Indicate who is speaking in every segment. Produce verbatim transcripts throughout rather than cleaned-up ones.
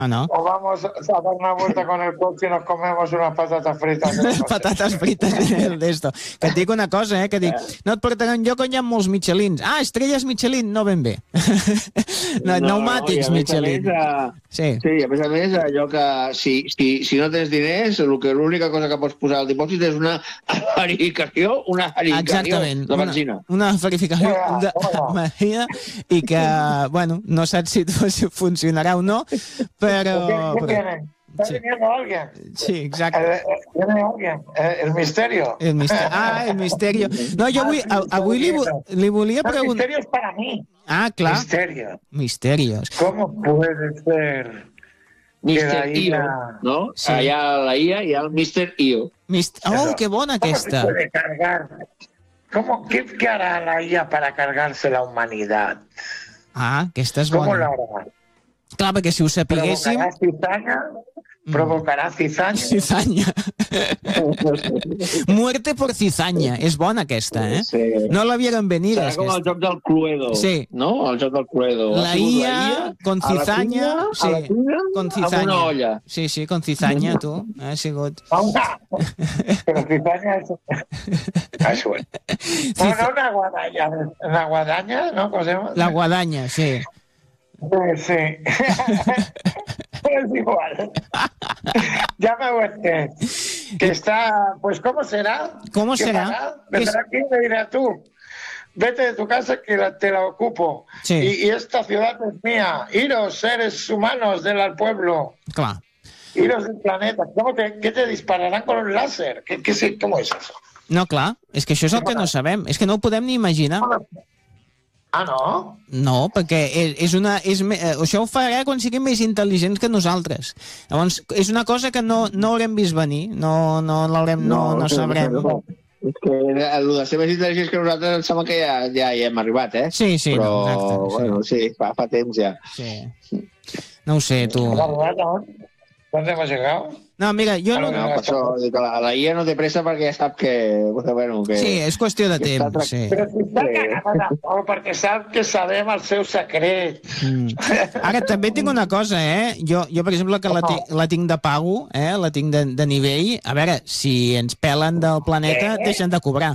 Speaker 1: Ah, no.
Speaker 2: O vamos a dar una vuelta con el coche y nos comemos unas patatas fritas.
Speaker 1: Patates frites d'esto. Que et dic una cosa, eh, que dic, no et portaré enlloc on hi ha molts Michelins. Ah, estrelles Michelin, no ben bé. No,
Speaker 3: No,
Speaker 1: pneumàtics
Speaker 3: no,
Speaker 1: Michelin.
Speaker 3: Més, uh,
Speaker 1: sí.
Speaker 3: sí, a més a més, allò que si, si, si no tens diners, l'única cosa que pots posar al dipòsit és una verificació, una verificació
Speaker 1: Exactament.
Speaker 3: de benzina.
Speaker 1: Una, una verificació de benzina i que, bueno, no saps si, si funcionarà o no, però...
Speaker 2: ¿Qué, qué viene? ¿Está
Speaker 1: sí.
Speaker 2: viniendo alguien?
Speaker 1: Sí, exacte.
Speaker 2: Eh, eh, ¿Viene alguien? Eh, el misterio.
Speaker 1: El misterio. Ah, el misterio. No, jo avui, avui li, li volia preguntar...
Speaker 2: El misterio es para mí.
Speaker 1: Ah, clar.
Speaker 2: Misterio.
Speaker 1: Misterios.
Speaker 2: ¿Cómo puede ser?
Speaker 3: mister Io, no?
Speaker 1: Sí.
Speaker 3: Allà a la I A hi ha el mister Io.
Speaker 1: Mist... Oh, que bona aquesta.
Speaker 2: ¿Cómo se puede cargar? ¿Cómo, qué, ¿Qué hará la I A para cargarse la humanidad?
Speaker 1: Ah, aquesta és
Speaker 2: ¿Cómo
Speaker 1: bona.
Speaker 2: lo hará?
Speaker 1: Clar, perquè si ho sapiguéssim...
Speaker 2: ¿Provocará cizaña? ¿Provocará cizaña?
Speaker 1: Cizaña. Muerte por cizaña. És bona aquesta, eh?
Speaker 3: Sí.
Speaker 1: No la vieron venir.
Speaker 3: Serà com el joc del Cluedo,
Speaker 1: sí.
Speaker 3: no? El joc del Cluedo.
Speaker 1: La I A con cizaña,
Speaker 3: a la
Speaker 1: sí,
Speaker 3: cuina,
Speaker 1: con
Speaker 3: amb
Speaker 1: cizaña.
Speaker 3: una olla.
Speaker 1: Sí, sí, con cizaña, tu. Ha sigut...
Speaker 2: Pero cizaña es... es bueno. No, no, una guadaña. Una guadaña, ¿no? ¿Cómo se llama?
Speaker 1: La guadaña, sí.
Speaker 2: Sí, sí. Es igual. Ya me aguanté. Que está, pues, ¿cómo será?
Speaker 1: ¿Cómo
Speaker 2: ¿Qué
Speaker 1: será?
Speaker 2: hará?
Speaker 1: ¿Qué
Speaker 2: Vendrá aquí y me dirá tú. Vete de tu casa que la, te la ocupo.
Speaker 1: Sí.
Speaker 2: Y, y esta ciudad es mía. Iros, seres humanos del pueblo.
Speaker 1: Clar.
Speaker 2: Iros del planeta. ¿Cómo te, ¿Qué te dispararán con un láser? ¿Qué, qué, sé- ¿Cómo es eso?
Speaker 1: No, clar. És que això és el que no sabem. És que no ho podem ni imaginar.
Speaker 2: Ah, no?
Speaker 1: No, perquè és, és una, és, me- eh, això ho farà quan siguin més intel·ligents que nosaltres. Llavors, és una cosa que no, no haurem vist venir. No, no l'haurem, no, no sabrem.
Speaker 3: No, és que el de ser més intel·ligents que nosaltres em sembla que ja, ja hi hem arribat, eh?
Speaker 1: Sí, sí,
Speaker 3: Però,
Speaker 1: no, exacte.
Speaker 3: bueno, sí, fa, fa temps ja.
Speaker 1: Sí. No ho sé, tu.
Speaker 2: ¿Dónde hemos llegado?
Speaker 1: No, mira, jo no...
Speaker 3: No, per això, dic, la, la I A no té pressa perquè ja sap que... Bueno, que
Speaker 1: Sí, és qüestió de
Speaker 3: que està
Speaker 1: temps, sí.
Speaker 2: Però si està cagada, no, perquè sap que sabem el seu secret.
Speaker 1: Mm. Ara, també tinc una cosa, eh? Jo, jo per exemple, que la, ti, la tinc de pago, eh? La tinc de, de nivell. A veure, si ens pelen del planeta, deixen de cobrar.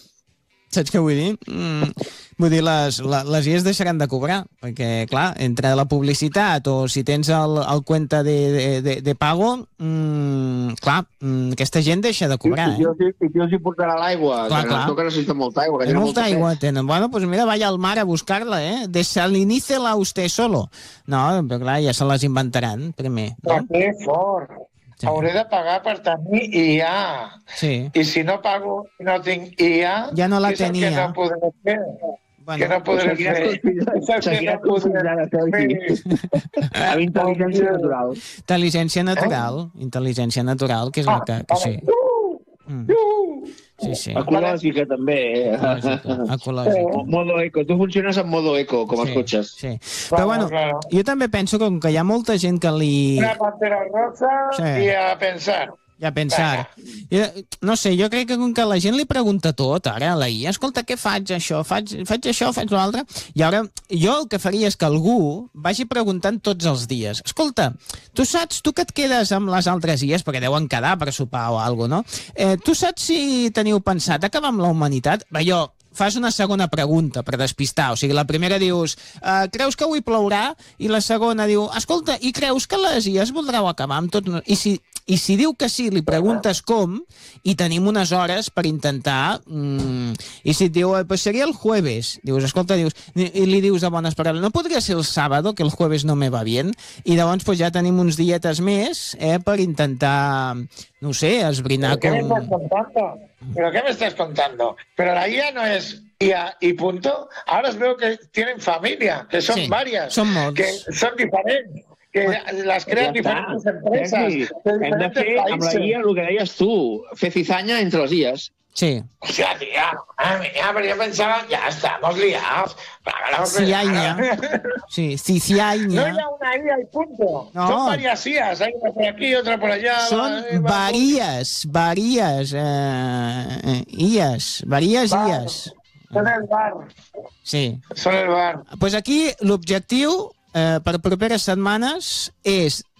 Speaker 1: Saps què vull dir? Mm. Vull dir, les, les, les I As deixaran de cobrar, perquè, clar, entre la publicitat o si tens el, el compte de, de, de, de pago, mm, clar, mm, aquesta gent deixa de cobrar,
Speaker 3: I
Speaker 1: eh?
Speaker 3: qui els, i qui els hi portarà l'aigua?
Speaker 1: Clar,
Speaker 3: Que
Speaker 1: clar.
Speaker 3: no que necessita molta aigua. Que
Speaker 1: Hay
Speaker 3: tenen
Speaker 1: molta
Speaker 3: molta
Speaker 1: aigua
Speaker 3: set.
Speaker 1: tenen. Bueno, pues mira, vaya al mar a buscarla, eh? Desalinícela usted solo. No, però clar, ja se les inventaran, primer.
Speaker 2: Però
Speaker 1: No?
Speaker 2: que fort.
Speaker 1: Sí.
Speaker 2: Hauré de pagar per tenir I A.
Speaker 1: Sí.
Speaker 2: I si no pago i no tinc I A,
Speaker 1: Ja no la
Speaker 2: què és el
Speaker 1: tenia.
Speaker 2: que no podré fer?
Speaker 1: Bueno,
Speaker 2: que no podré
Speaker 3: seguiràs
Speaker 2: fer.
Speaker 3: considerant-
Speaker 2: És el que
Speaker 3: seguiràs
Speaker 2: no podré
Speaker 3: considerant
Speaker 2: fer.
Speaker 3: Amb intel·ligència natural.
Speaker 1: intel·ligència natural. Intel·ligència natural, que és la que... que sí. Mm. Sí, sí.
Speaker 3: Ecològica, també. Eh?
Speaker 1: Ecològica, ecològica.
Speaker 3: Modo eco. Tu funciones en modo eco, com els cotxes.
Speaker 1: Sí. Però bueno,
Speaker 2: claro.
Speaker 1: jo també penso que com que hi ha molta gent que li...
Speaker 2: Una pantera rosa
Speaker 1: Sí.
Speaker 2: i a pensar.
Speaker 1: Ja pensar. Jo, no sé, jo crec que com que la gent li pregunta tot, ara, a la I A, escolta, què faig això? Faig, faig això, faig l'altre? I ara, jo el que faria és que algú vagi preguntant tots els dies. Escolta, tu saps, tu que et quedes amb les altres I As, perquè deuen quedar per sopar o alguna cosa, no? Eh, tu saps si teniu pensat acabar amb la humanitat? Va, jo, fas una segona pregunta per despistar. O sigui, la primera dius, uh, creus que avui plourà? I la segona diu, escolta, i creus que les I As voldreu acabar amb tot? I si, i si diu que sí, li preguntes com, i tenim unes hores per intentar... Mm, I si et diu, eh, pues seria el jueves. Dius, escolta, dius, i li dius de bones paraules, no podria ser el sábado, que el jueves no me va bien? I llavors pues, ja tenim uns dietes més eh, per intentar, no sé, esbrinar
Speaker 2: ¿Qué me estás
Speaker 1: com...
Speaker 2: contando? ¿Pero qué me estás contando? Pero la I A no es I A y punto. Ahora os veo que tienen familia, que son
Speaker 1: Sí,
Speaker 2: varias,
Speaker 1: són molts.
Speaker 2: que son diferentes, que las crean
Speaker 3: Ja està.
Speaker 2: diferentes empresas,
Speaker 3: Sergi,
Speaker 2: de
Speaker 3: hem de
Speaker 2: diferentes
Speaker 3: fer amb la
Speaker 2: países.
Speaker 3: I A el que deies tu, fer cizanya entre les I As.
Speaker 1: Sí.
Speaker 2: O sea, tía, ah, mira, pero yo pensaba, ya estamos liados.
Speaker 1: Ciaña. Sí, ciciaña.
Speaker 2: No hay una I A y punto.
Speaker 1: No.
Speaker 2: Son varias I As, hay una por aquí, otra por allá.
Speaker 1: Son
Speaker 2: va- va-
Speaker 1: varías, varías eh, eh, I As, varías
Speaker 2: Va.
Speaker 1: I As.
Speaker 2: Son el bar.
Speaker 1: Sí.
Speaker 2: Son el bar.
Speaker 1: Pues aquí l'objectiu eh, per properes setmanes és